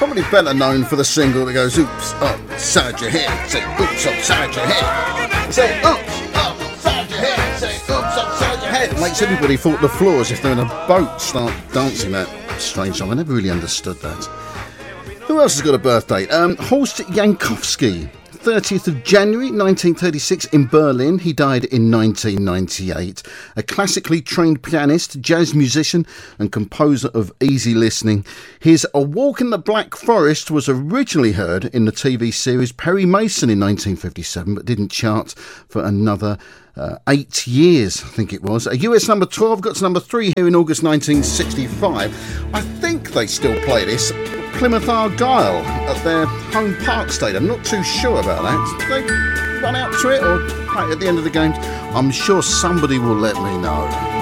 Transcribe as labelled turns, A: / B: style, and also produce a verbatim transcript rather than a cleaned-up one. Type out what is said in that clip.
A: probably better known for the single that goes, oops, upside your head. Say, oops, upside your head. Say, oops, upside your head. Say, oops, upside your head. It makes everybody fall to the floor as if they're in a boat, start dancing that strange song. I never really understood that. Who else has got a birthday? Um, Horst Jankowski. thirtieth of January nineteen thirty-six in Berlin. He died in nineteen ninety-eight. A classically trained pianist, jazz musician and composer of easy listening. His A Walk in the Black Forest was originally heard in the T V series Perry Mason in nineteen fifty-seven, but didn't chart for another uh, eight years, I think it was. A U S number twelve, got to number three here in August nineteen sixty-five. I think they still play this. Plymouth Argyle at their home park stadium. Not too sure about that. Did they run out to it or play it at the end of the games? I'm sure somebody will let me know.